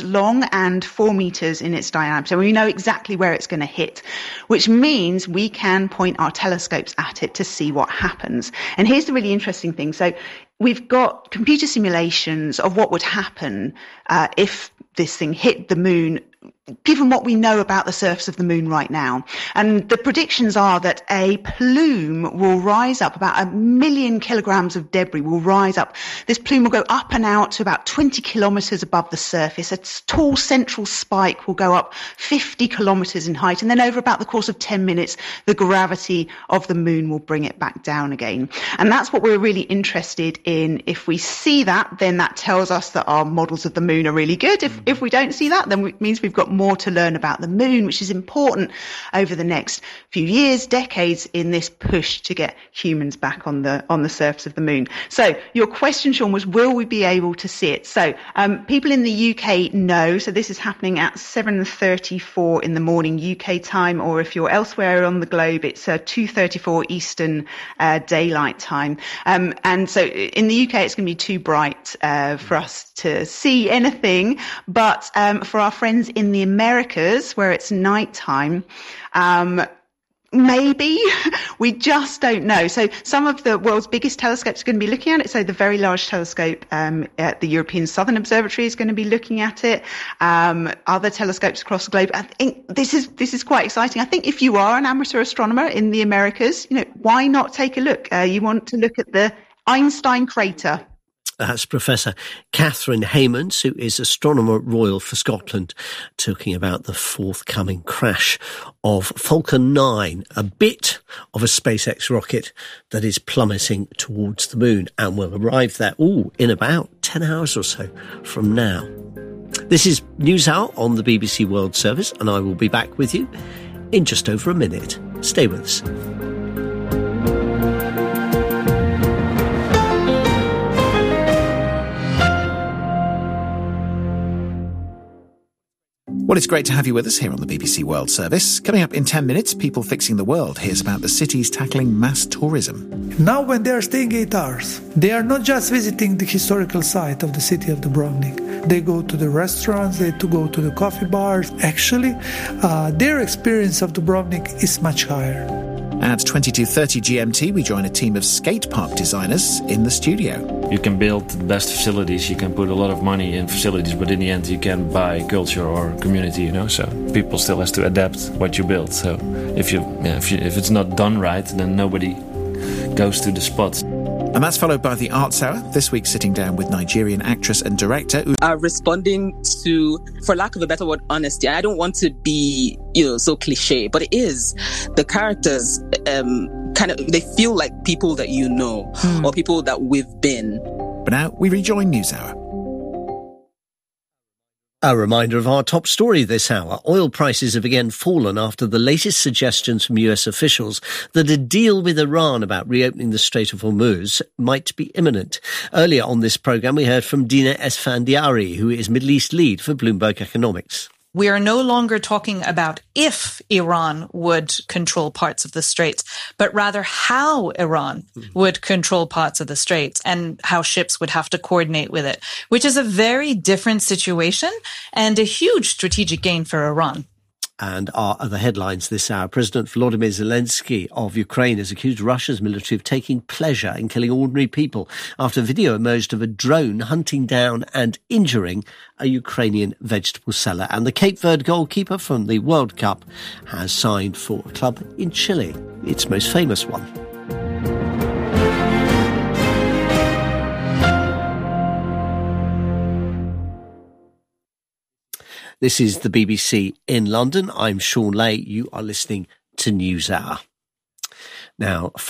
long and 4 meters in its diameter. We know exactly where it's going to hit, which means we can point our telescopes at it to see what happens. And here's the really interesting thing. So we've got computer simulations of what would happen if this thing hit the moon, given what we know about the surface of the moon right now. And the predictions are that a plume will rise up, about 1 million kilograms of debris will rise up. This plume will go up and out to about 20 kilometers above the surface. A tall central spike will go up 50 kilometers in height. And then over about the course of 10 minutes, the gravity of the moon will bring it back down again. And that's what we're really interested in. If we see that, then that tells us that our models of the moon are really good. If we don't see that, then it means we've got more to learn about the moon, which is important over the next few years, decades, in this push to get humans back on the surface of the moon. So your question, Sean, was will we be able to see it? So people in the UK know. So this is happening at 7:34 in the morning UK time, or if you're elsewhere on the globe, it's 2:34 Eastern Daylight Time. And so in the UK, it's going to be too bright for us to see anything. But for our friends in the Americas, where it's nighttime, maybe. We just don't know. So some of the world's biggest telescopes are going to be looking at it. So the Very Large Telescope at the European Southern Observatory is going to be looking at it. Other telescopes across the globe. I think this is quite exciting. I think if you are an amateur astronomer in the Americas, why not take a look? You want to look at the Einstein crater. That's Professor Catherine Heymans, who is Astronomer Royal for Scotland, talking about the forthcoming crash of Falcon 9, a bit of a SpaceX rocket that is plummeting towards the moon and will arrive there, in about 10 hours or so from now. This is NewsHour on the BBC World Service, and I will be back with you in just over a minute. Stay with us. Well, it's great to have you with us here on the BBC World Service. Coming up in 10 minutes, People Fixing the World hears about the cities tackling mass tourism. Now when they are staying 8 hours, they are not just visiting the historical site of the city of Dubrovnik. They go to the restaurants, they go to the coffee bars. Actually, their experience of Dubrovnik is much higher. At 22:30 GMT, we join a team of skate park designers in the studio. You can build the best facilities, you can put a lot of money in facilities, but in the end you can buy culture or community, so people still has to adapt what you build. So if it's not done right, then nobody goes to the spots. And that's followed by the Arts Hour, this week sitting down with Nigerian actress and director. Responding to, for lack of a better word, honesty. I don't want to be, so cliche, but it is. The characters they feel like people that or people that we've been. But now we rejoin NewsHour. A reminder of our top story this hour. Oil prices have again fallen after the latest suggestions from US officials that a deal with Iran about reopening the Strait of Hormuz might be imminent. Earlier on this programme, we heard from Dina Esfandiari, who is Middle East lead for Bloomberg Economics. We are no longer talking about if Iran would control parts of the Straits, but rather how Iran would control parts of the Straits and how ships would have to coordinate with it, which is a very different situation and a huge strategic gain for Iran. And our other headlines this hour. President Volodymyr Zelensky of Ukraine has accused Russia's military of taking pleasure in killing ordinary people after video emerged of a drone hunting down and injuring a Ukrainian vegetable seller. And the Cape Verde goalkeeper from the World Cup has signed for a club in Chile, its most famous one. This is the BBC in London. I'm Sean Lay. You are listening to NewsHour. Now,